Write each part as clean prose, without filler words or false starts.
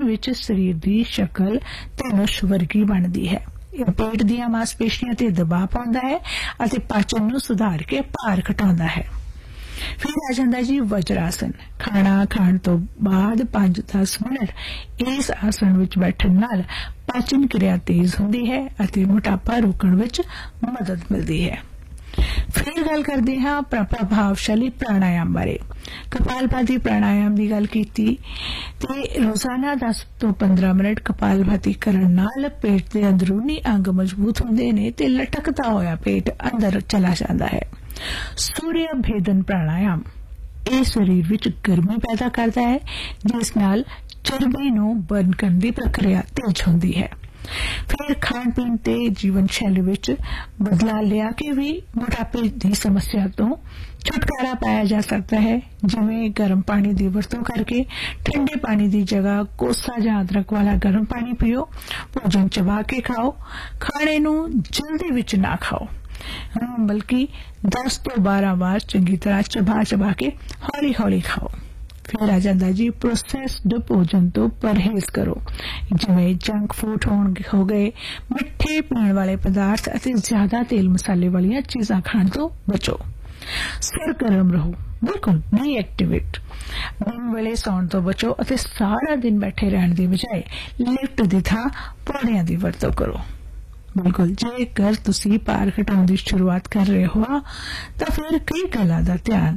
ਵਿੱਚ ਸਰੀਰ ਦੀ ਸ਼ਕਲ ਧਨੁਸ਼ ਵਰਗੀ ਬਣਦੀ ਹੈ। ਇਹ ਪੇਟ ਦੀਆਂ ਮਾਸਪੇਸ਼ੀਆਂ ਤੇ ਦਬਾਅ ਪਾਉਂਦਾ ਹੈ ਅਤੇ ਪਾਚਨ ਨੂੰ ਸੁਧਾਰ ਕੇ ਭਾਰ ਘਟਾਉਂਦਾ ਹੈ। ਫਿਰ ਆ ਜਾਂਦਾ ਜੀ ਵਜਰਾਸਨ। ਖਾਣਾ ਖਾਣ ਤੋਂ ਬਾਅਦ 5-10 ਮਿੰਟ ਇਸ ਆਸਣ ਵਿੱਚ ਬੈਠਣ ਨਾਲ ਪਾਚਨ ਕਿਰਿਆ ਤੇਜ਼ ਹੁੰਦੀ ਹੈ ਅਤੇ ਮੋਟਾਪਾ ਰੋਕਣ ਵਿੱਚ ਮਦਦ ਮਿਲਦੀ ਹੈ। ਫਿਰ ਗੱਲ ਕਰਦੇ ਹਾਂ ਪ੍ਰਭਾਵਸ਼ਾਲੀ ਪ੍ਰਾਣਾਯਾਮ ਬਾਰੇ। ਕਪਾਲਭਾਤੀ ਪ੍ਰਾਣਾਯਾਮ ਦੀ ਗੱਲ ਕੀਤੀ ਤੇ ਰੋਜ਼ਾਨਾ 10 ਤੋਂ 15 ਮਿੰਟ ਕਪਾਲਭਾਤੀ ਕਰਨ ਨਾਲ ਪੇਟ ਦੇ ਅੰਦਰੂਨੀ ਅੰਗ ਮਜ਼ਬੂਤ ਹੁੰਦੇ ਨੇ ਤੇ ਲਟਕਦਾ ਹੋਇਆ ਪੇਟ ਅੰਦਰ ਚਲਾ ਜਾਂਦਾ ਹੈ। ਸੂਰਿਆ ਭੇਦਨ ਪ੍ਰਾਣਾਯਾਮ ਇਹ ਸਰੀਰ ਵਿੱਚ ਗਰਮੀ ਪੈਦਾ ਕਰਦਾ ਹੈ, ਜਿਸ ਨਾਲ ਚਰਬੀ ਨੂੰ ਬਰਨ ਕਰਨ ਦੀ ਪ੍ਰਕਿਰਿਆ ਤੇਜ਼ ਹੁੰਦੀ ਹੈ। ਫਿਰ ਖਾਣ ਪੀਣ ਤੇ ਜੀਵਨ ਸ਼ੈਲੀ ਵਿੱਚ ਬਦਲਾਅ ਲਿਆ ਕੇ ਵੀ ਮੋਟਾਪੇ ਦੀ ਸਮੱਸਿਆ ਤੋਂ ਛੁਟਕਾਰਾ ਪਾਇਆ ਜਾ ਸਕਦਾ ਹੈ, ਜਿਵੇਂ ਗਰਮ ਪਾਣੀ ਦੀ ਵਰਤੋਂ ਕਰਕੇ ਠੰਡੇ ਪਾਣੀ ਦੀ ਜਗ੍ਹਾ ਕੋਸਾ ਜਾਂ ਅਦਰਕ ਵਾਲਾ ਗਰਮ ਪਾਣੀ ਪੀਓ। ਭੋਜਨ ਚਬਾ ਕੇ ਖਾਓ। ਖਾਣੇ ਨੂੰ ਜਲਦੀ ਵਿੱਚ ਨਾ ਖਾਓ, ਬਲਕਿ 10 ਤੋਂ 12 ਵਾਰ ਚੰਗੀ ਤਰ੍ਹਾਂ ਚਬਾ ਕੇ ਹੌਲੀ ਹੌਲੀ ਖਾਓ। ਫਿਰ ਆ ਜਾਂਦਾ ਜੀ ਪ੍ਰੋਸੈਸਡ ਭੋਜਨ ਤੋਂ ਪਰਹੇਜ਼ ਕਰੋ, ਜਿਵੇਂ ਜੰਕ ਫੂਡ ਹੋ ਗਏ, ਮਿੱਠੇ ਪੀਣ ਵਾਲੇ ਪਦਾਰਥ ਅਤੇ ਜ਼ਿਆਦਾ ਤੇਲ ਮਸਾਲੇ ਵਾਲੀਆਂ ਚੀਜ਼ਾਂ ਖਾਣ ਤੋਂ ਬਚੋ। ਸਰਗਰਮ ਰਹੋ, ਬਿਲਕੁਲ ਬੀ ਐਕਟਿਵੇਟ। ਦਿਨ ਵੇਲੇ ਸੌਣ ਤੋਂ ਬਚੋ ਅਤੇ ਸਾਰਾ ਦਿਨ ਬੈਠੇ ਰਹਿਣ ਦੀ ਬਜਾਏ ਲਿਫਟ ਦੀ ਥਾਂ ਪੌੜੀਆਂ ਦੀ ਵਰਤੋਂ ਕਰੋ। ਬਿਲਕੁਲ, ਜੇਕਰ ਤੁਸੀਂ ਭਾਰ ਘਟਾਉਣ ਦੀ ਸ਼ੁਰੂਆਤ ਕਰ ਰਹੇ ਹੋ ਤਾਂ ਫਿਰ ਕਈ ਗੱਲਾਂ ਦਾ ਧਿਆਨ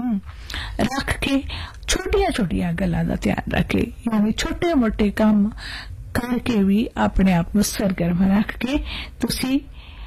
ਰੱਖ ਕੇ ਛੋਟੀਆਂ ਗੱਲਾਂ ਦਾ ਧਿਆਨ ਰੱਖੇ, ਯਾਨੀ ਛੋਟੇ ਮੋਟੇ ਕੰਮ ਕਰਕੇ ਵੀ ਆਪਣੇ ਆਪ ਨੂੰ ਸਰਗਰਮ ਰੱਖ ਕੇ ਤੁਸੀਂ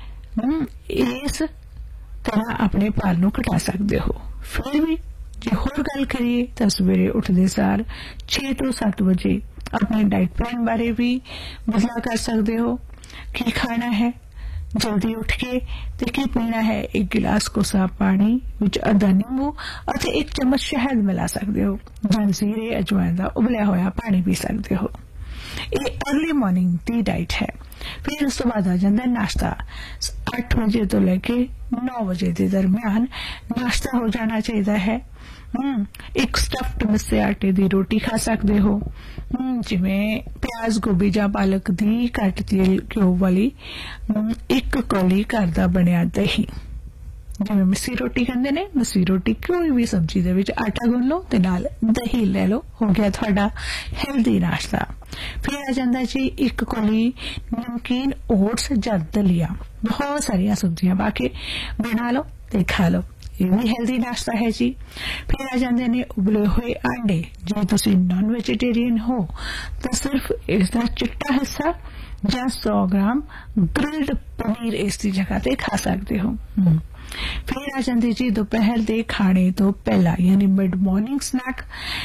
ਇਸ ਤਰ੍ਹਾਂ ਆਪਣੇ ਭਾਰ ਨੂੰ ਘਟਾ ਸਕਦੇ ਹੋ। ਫਿਰ ਵੀ ਜੇ ਹੋਰ ਗੱਲ ਕਰੀਏ ਤਾਂ ਸਵੇਰੇ ਉੱਠਦੇ ਸਾਰ 6 ਤੋਂ 7 ਵਜੇ ਆਪਣੇ ਡਾਈਟ ਪਲਾਨ ਬਾਰੇ ਵੀ ਬਦਲਾਅ ਕਰ ਸਕਦੇ ਹੋ। ਕੀ ਖਾਣਾ ਹੈ, ਜਲਦੀ ਉੱਠ ਕੇ ਤੇ ਕੀ ਪੀਣਾ ਹੈ। 1 गिलास ਕੋਸਾ ਪਾਣੀ ਵਿੱਚ ਅੱਧਾ ਨਿੰਬੂ ਅਤੇ 1 ਚਮਚ ਸ਼ਹਿਦ ਮਿਲਾ ਸਕਦੇ ਹੋ ਜਾਂ ਜ਼ੀਰੇ ਅਜਵਾਇਣ ਦਾ ਉਬਲਿਆ ਹੋਇਆ ਪਾਣੀ ਪੀ ਸਕਦੇ ਹੋ। ਇਹ अर्ਲੀ ਮਾਰਨਿੰਗ ਦੀ ਡਾਈਟ ਹੈ। ਫਿਰ ਉਸ ਤੋਂ ਬਾਅਦ ਆ ਜਾਂਦਾ ਨਾਸ਼ਤਾ। 8 ਵਜੇ ਤੋਂ ਲੈ ਕੇ 9 ਵਜੇ ਦੇ ਦਰਮਿਆਨ ਨਾਸ਼ਤਾ ਹੋ ਜਾਣਾ ਚਾਹੀਦਾ ਹੈ। 1 ਸਟਫਡ ਮਿੱਸੇ ਆਟੇ ਦੀ ਰੋਟੀ ਖਾ ਸਕਦੇ ਹੋ, ਜਿਵੇਂ ਪਿਆਜ਼, ਗੋਭੀ ਜਾਂ ਪਾਲਕ ਦੀ ਘੱਟ ਤੇਲ ਘਿਓ ਵਾਲੀ 1 ਕੌਲੀ ਘਰ ਦਾ ਬਣਿਆ ਦਹੀਂ, ਜਿਵੇਂ ਮਿੱਸੀ ਰੋਟੀ ਕਹਿੰਦੇ ਨੇ, ਮਿੱਸੀ ਰੋਟੀ ਕੋਈ ਵੀ ਸਬਜ਼ੀ ਦੇ ਵਿੱਚ ਆਟਾ ਗੁੰਨ ਲਓ ਤੇ ਨਾਲ ਦਹੀਂ ਲੈ ਲਓ, ਹੋ ਗਿਆ ਤੁਹਾਡਾ ਹੈਲਦੀ ਨਾਸ਼ਤਾ। ਫਿਰ ਆ ਜਾਂਦਾ ਜੀ 1 ਕੌਲੀ ਨਮਕੀਨ ਓਟਸ ਜਾਂ ਦਲੀਆ, ਬਹੁਤ ਸਾਰੀਆਂ ਸਬਜ਼ੀਆਂ ਪਾ ਕੇ ਬਣਾ ਲਓ ਤੇ ਖਾ ਲਓ, ਇਹ ਵੀ ਹੈਲਦੀ ਨਾਸ਼ਤਾ ਹੈ ਜੀ। ਫਿਰ ਆ ਜਾਂਦੇ ਨੇ ਉਬਲੇ ਹੋਏ ਆਂਡੇ। ਜੇ ਤੁਸੀਂ ਨਾਨ ਵੈਜੀਟੇਰੀਅਨ ਹੋ ਤਾਂ ਸਿਰਫ ਇਸ ਦਾ ਚਿੱਟਾ ਹਿੱਸਾ ਜਾਂ 100 ਗ੍ਰਾਮ ਗ੍ਰਿਲਡ ਪਨੀਰ ਇਸ ਦੀ ਜਗ੍ਹਾ ਤੇ ਖਾ ਸਕਦੇ ਹੋ। ਫਿਰ ਆ ਜਾਂਦੇ ਜੀ ਦੁਪਹਿਰ ਦੇ ਖਾਣੇ ਤੋਂ ਪਹਿਲਾਂ, ਯਾਨੀ ਮਿਡ ਮਾਰਨਿੰਗ ਸਨੈਕ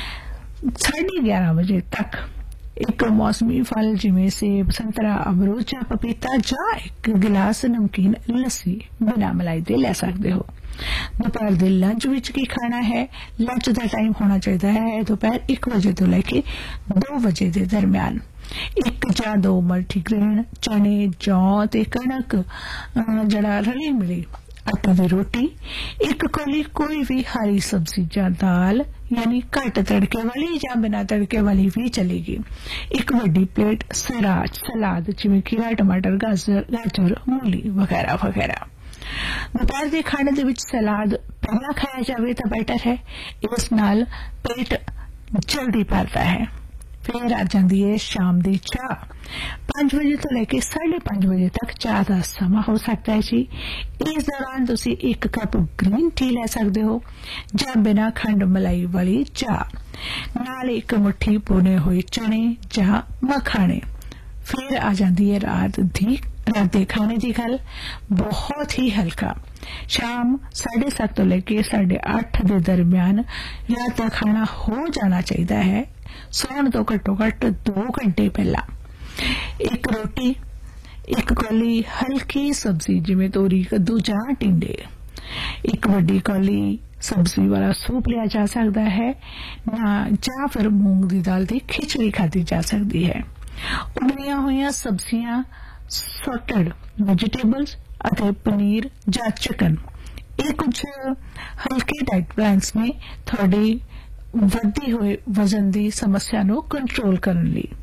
11:30 ਵਜੇ ਤੱਕ 1 ਮੌਸਮੀ ਫਲ ਜਿਵੇਂ ਸੇਬ, ਸੰਤਰਾ, ਅਮਰੂਦ ਜਾਂ ਪਪੀਤਾ ਜਾਂ 1 गिलास ਨਮਕੀਨ ਲੱਸੀ ਬਿਨਾਂ ਮਲਾਈ ਦੇ ਲੈ ਸਕਦੇ ਹੋ। ਦੁਪਹਿਰ ਦੇ ਲੰਚ ਵਿੱਚ ਕੀ ਖਾਣਾ ਹੈ? ਲੰਚ ਦਾ ਟਾਈਮ ਹੋਣਾ ਚਾਹੀਦਾ ਹੈ ਦੁਪਹਿਰ 1 ਵਜੇ ਤੋਂ ਲੈ ਕੇ 2 ਵਜੇ ਦੇ ਦਰਮਿਆਨ। 1 ਜਾਂ 2 ਮਲਟੀਗ੍ਰੇਨ ਚਨੇ, ਜੌਂ ਤੇ ਕਣਕ ਜਿਹੜਾ ਰਲੀ ਮਿਲੀ ਆਟੇ ਦੀ ਰੋਟੀ, 1 ਕੌਲੀ ਕੋਈ ਵੀ ਹਰੀ ਸਬਜ਼ੀ ਜਾਂ ਦਾਲ, ਯਾਨੀ ਘੱਟ ਤੜਕੇ ਵਾਲੀ ਜਾਂ ਬਿਨਾਂ ਤੜਕੇ ਵਾਲੀ ਵੀ ਚਲੇਗੀ। 1 ਵੱਡੀ ਪਲੇਟ ਸਲਾਦ ਜਿਵੇਂ ਖੀਰਾ, ਟਮਾਟਰ, ਗਾਜਰ, ਮੂਲੀ ਵਗੈਰਾ ਵਗੈਰਾ। ਦੁਪਹਿਰ ਦੇ ਖਾਣੇ ਦੇ ਵਿੱਚ ਸਲਾਦ ਪਹਿਲਾਂ ਖਾਇਆ ਜਾਵੇ ਤਾਂ ਬੈਟਰ ਹੈ, ਇਸ ਨਾਲ ਪੇਟ ਜਲਦੀ ਭਰਦਾ ਹੈ। ਫਿਰ ਆ ਜਾਂਦੀ ਹੈ ਸ਼ਾਮ ਦੀ ਚਾਹ। 5 ਵਜੇ ਤੋਂ ਲੈ ਕੇ 5:30 ਵਜੇ ਤੱਕ ਚਾਹ ਦਾ ਸਮਾਂ ਹੋ ਸਕਦਾ ਹੈ ਜੀ। ਇਸ ਦੌਰਾਨ ਤੁਸੀਂ 1 ਕੱਪ ਗ੍ਰੀਨ ਟੀ ਲੈ ਸਕਦੇ ਹੋ ਜਾਂ ਬਿਨਾਂ ਖੰਡ ਮਲਾਈ ਵਾਲੀ ਚਾਹ, ਨਾਲ 1 ਮੁੱਠੀ ਭੁਨੇ ਹੋਏ ਚਨੇ ਜਾਂ ਮਖਾਣੇ। ਫਿਰ ਆ ਜਾਂਦੀ ਹੈ ਰਾਤ ਦੇ ਖਾਣੇ ਦੀ ਗੱਲ, ਬਹੁਤ ਹੀ ਹਲਕਾ। ਸ਼ਾਮ 7:30 ਤੋਂ ਲੈ ਕੇ 8:30 ਦੇ ਦਰਮਿਆਨ ਰਾਤ ਦਾ ਖਾਣਾ ਹੋ ਜਾਣਾ ਚਾਹੀਦਾ ਹੈ, ਸੌਣ ਤੋਂ ਘੱਟੋ ਘੱਟ 2 ਘੰਟੇ ਪਹਿਲਾਂ। 1 ਰੋਟੀ, 1 ਕੌਲੀ ਹਲਕੀ ਸਬਜ਼ੀ ਜਿਵੇਂ ਤੋਰੀ, ਕੱਦੂ ਜਾਂ ਟਿੰਡੇ, 1 ਵੱਡੀ ਕੌਲੀ ਸਬਜ਼ੀ ਵਾਲਾ ਸੂਪ ਲਿਆ ਜਾ ਸਕਦਾ ਹੈ ਜਾਂ ਫਿਰ ਮੂੰਗ ਦੀ ਦਾਲ ਦੀ ਖਿਚੜੀ ਖਾਧੀ ਜਾ ਸਕਦੀ ਹੈ। ਉਬਲੀਆਂ ਹੋਈਆਂ ਸਬਜ਼ੀਆਂ, ਸੌਟਡ ਵੈਜੀਟੇਬਲਸ ਅਤੇ ਪਨੀਰ ਜਾਂ ਚਿਕਨ, ਇਹ ਕੁਝ ਹਲਕੇ ਡਾਈਟ ਪਲਾਨਸ ਨੇ ਤੁਹਾਡੀ ਵੱਧਦੀ ਹੋਏ ਵਜ਼ਨ ਦੀ ਸਮੱਸਿਆ ਨੂੰ ਕੰਟਰੋਲ ਕਰਨ ਲਈ।